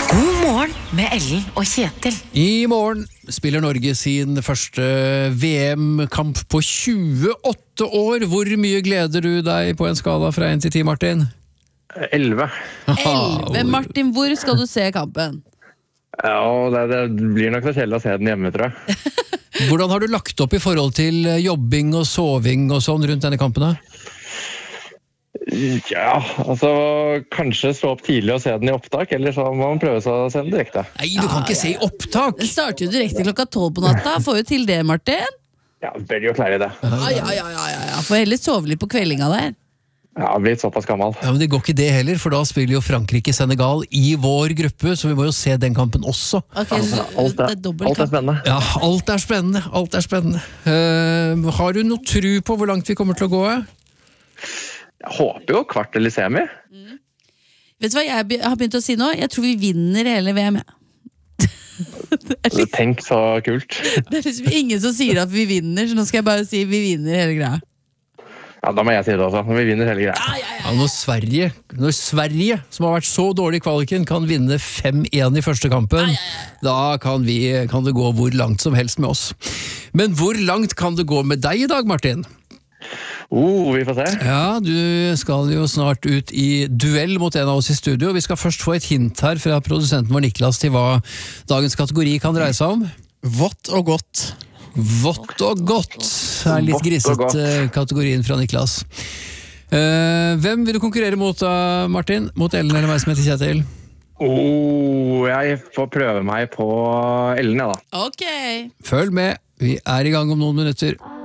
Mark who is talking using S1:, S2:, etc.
S1: God morgen med Ellen og Kjetil.
S2: I morgen spiller Norge sin første VM-kamp på 28 år. Hvor mye gleder du deg på en skala fra 1 til 10, Martin?
S3: 11.
S4: 11. Martin, hvor skal du se kampen?
S3: Ja, det blir nok så kjedelig å se den hjemme, tror jeg.
S2: Hvordan har du lagt opp i forhold til jobbing og soving og sånn rundt denne kampen?
S3: Ja, altså kanskje stå opp tidlig og se den i opptak, eller så må man prøve å se den direkte.
S2: Nei, du kan ikke se i opptak!
S4: Det starter jo direkte klokka 12 på natta. Får jo til det, Martin.
S3: Ja, bør jo klare det.
S4: Ja. Får heller sove litt på kveldinga der.
S3: Ja, blitt såpass gammel.
S2: Ja, men det går ikke det heller, for da spiller jo Frankrike-Senegal i vår gruppe, så vi må jo se den kampen også.
S4: Okay, så
S3: Alt
S4: det er dobbelt
S3: er
S4: kamp.
S3: spennende.
S2: Ja, alt er spennende. Har du noe tro på hvor langt vi kommer til å gå?
S3: Jeg håper jo kvart eller semi.
S4: Vet du hva jeg har begynt å si nå? Jeg tror vi vinner hele VM.
S3: Tenk så kult.
S4: Det er liksom ingen som sier at vi vinner, så nå skal jeg bare si vi vinner hele greia.
S3: Ja, da må jeg si det også, når vi vinner hele greia.
S2: Ja, når Sverige, som har vært så dårlig i kvaliken, kan vinne 5-1 i første kampen, da kan det gå hvor langt som helst med oss. Men hvor langt kan det gå med deg i dag, Martin?
S3: Vi får se.
S2: Ja, du skal jo snart ut i duell mot en av oss i studio. Vi skal først få et hint her fra produsenten vår Niklas til hva dagens kategori kan dreie seg om.
S5: Vått og godt.
S2: Vått og godt er litt grisete kategorien fra Niklas. Hvem vil du konkurrere mot, Martin? Mot Ellen eller meg som heter Kjetil?
S3: Jeg får prøve meg på Ellen, ja da.
S4: Ok.
S2: Følg med, vi er i gang om noen minutter.